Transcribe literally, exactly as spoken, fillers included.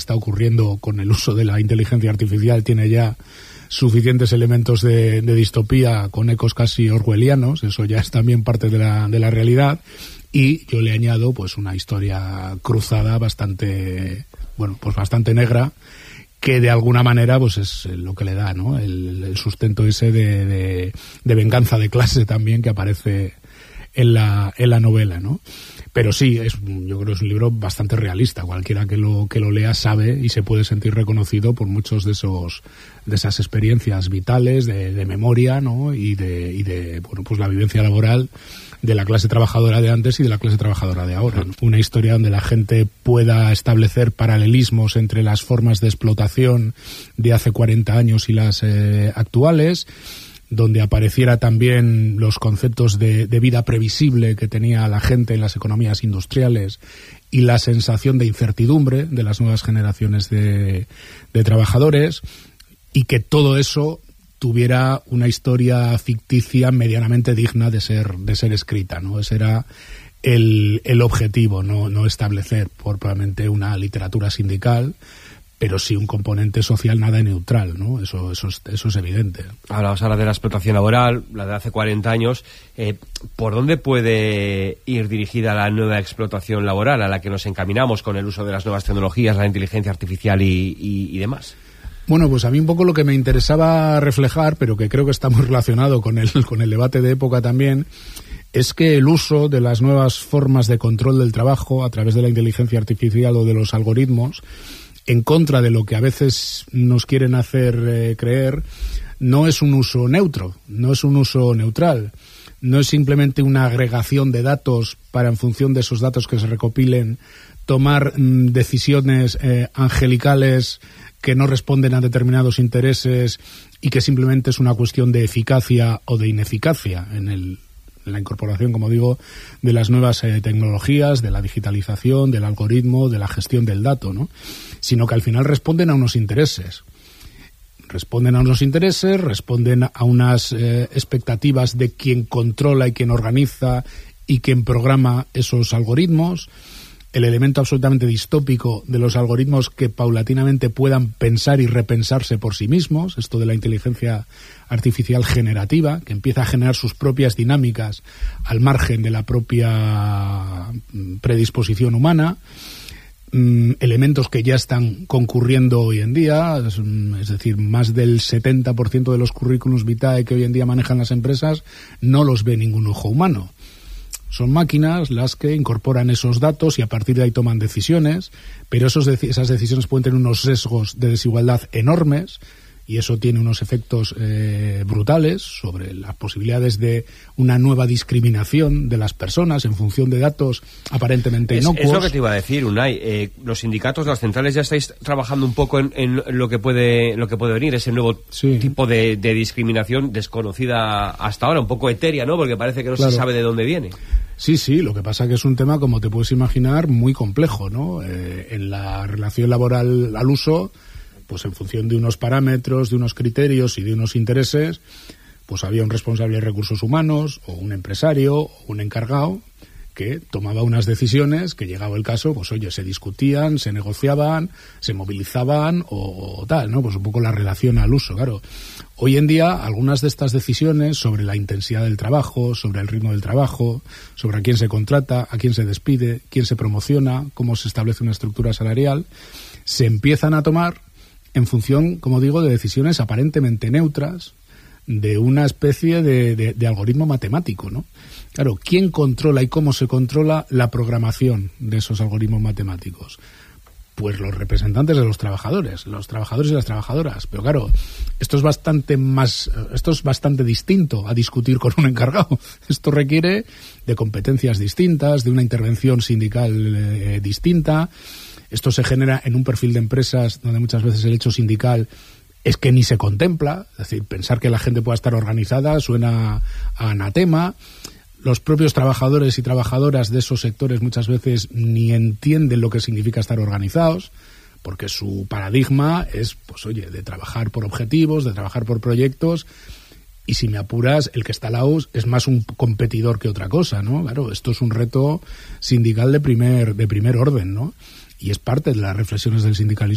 está ocurriendo con el uso de la inteligencia artificial tiene ya suficientes elementos de, de distopía con ecos casi orwellianos, eso ya es también parte de la, de la realidad, y yo le añado pues una historia cruzada bastante, bueno, pues bastante negra, que de alguna manera pues es lo que le da, ¿no? El, el sustento ese de, de, de venganza de clase también que aparece en la, en la novela, ¿no? Pero sí, es, yo creo que es un libro bastante realista. Cualquiera que lo que lo lea sabe y se puede sentir reconocido por muchos de esos de esas experiencias vitales de, de memoria, ¿no? Y de y de bueno, pues la vivencia laboral de la clase trabajadora de antes y de la clase trabajadora de ahora, ¿no? Una historia donde la gente pueda establecer paralelismos entre las formas de explotación de hace cuarenta años y las eh, actuales, donde apareciera también los conceptos de, de vida previsible que tenía la gente en las economías industriales y la sensación de incertidumbre de las nuevas generaciones de, de trabajadores, y que todo eso tuviera una historia ficticia medianamente digna de ser de ser escrita, ¿no? Ese era el, el objetivo, no, no establecer propiamente una literatura sindical, pero sí un componente social nada neutral, ¿no? Eso, eso, es, eso es evidente. Hablamos ahora de la explotación laboral, la de hace cuarenta años. Eh, ¿Por dónde puede ir dirigida la nueva explotación laboral a la que nos encaminamos con el uso de las nuevas tecnologías, la inteligencia artificial y, y, y demás? Bueno, pues a mí un poco lo que me interesaba reflejar, pero que creo que está muy relacionado con el, con el debate de época también, es que el uso de las nuevas formas de control del trabajo a través de la inteligencia artificial o de los algoritmos, en contra de lo que a veces nos quieren hacer eh, creer, no es un uso neutro, no es un uso neutral, no es simplemente una agregación de datos para, en función de esos datos que se recopilen, tomar mm, decisiones eh, angelicales que no responden a determinados intereses y que simplemente es una cuestión de eficacia o de ineficacia en el la incorporación, como digo, de las nuevas eh, tecnologías, de la digitalización, del algoritmo, de la gestión del dato, ¿no? Sino que al final responden a unos intereses. Responden a unos intereses, responden a unas eh, expectativas de quien controla y quien organiza y quien programa esos algoritmos. El elemento absolutamente distópico de los algoritmos que paulatinamente puedan pensar y repensarse por sí mismos, esto de la inteligencia artificial generativa, que empieza a generar sus propias dinámicas al margen de la propia predisposición humana, mm, elementos que ya están concurriendo hoy en día, es, es decir, más del setenta por ciento de los currículums vitae que hoy en día manejan las empresas no los ve ningún ojo humano. Son máquinas las que incorporan esos datos y a partir de ahí toman decisiones, pero esos de- esas decisiones pueden tener unos sesgos de desigualdad enormes y eso tiene unos efectos eh, brutales sobre las posibilidades de una nueva discriminación de las personas en función de datos aparentemente es, inocuos. Es lo que te iba a decir, Unai. Eh, los sindicatos, las centrales, ya estáis trabajando un poco en, en lo que puede lo que puede venir, ese nuevo sí. tipo de, de discriminación desconocida hasta ahora, un poco etérea, ¿no? Porque parece que no claro. se sabe de dónde viene. Sí, sí, lo que pasa que es un tema, como te puedes imaginar, muy complejo, ¿no? Eh, en la relación laboral al uso, pues en función de unos parámetros, de unos criterios y de unos intereses, pues había un responsable de recursos humanos o un empresario o un encargado que tomaba unas decisiones que, llegado el caso, pues oye, se discutían, se negociaban, se movilizaban o, o tal, ¿no? Pues un poco la relación al uso, claro. Hoy en día, algunas de estas decisiones sobre la intensidad del trabajo, sobre el ritmo del trabajo, sobre a quién se contrata, a quién se despide, quién se promociona, cómo se establece una estructura salarial, se empiezan a tomar en función, como digo, de decisiones aparentemente neutras, de una especie de, de, de algoritmo matemático, ¿no? Claro, ¿quién controla y cómo se controla la programación de esos algoritmos matemáticos? Pues los representantes de los trabajadores, los trabajadores y las trabajadoras. Pero claro, esto es bastante más, esto es bastante distinto a discutir con un encargado. Esto requiere de competencias distintas, de una intervención sindical eh, distinta. Esto se genera en un perfil de empresas donde muchas veces el hecho sindical es que ni se contempla, es decir, pensar que la gente pueda estar organizada suena a anatema. Los propios trabajadores y trabajadoras de esos sectores muchas veces ni entienden lo que significa estar organizados, porque su paradigma es, pues oye, de trabajar por objetivos, de trabajar por proyectos, y si me apuras, el que está al lado es más un competidor que otra cosa, ¿no? Claro, esto es un reto sindical de primer, de primer orden, ¿no? Y es parte de las reflexiones del sindicalismo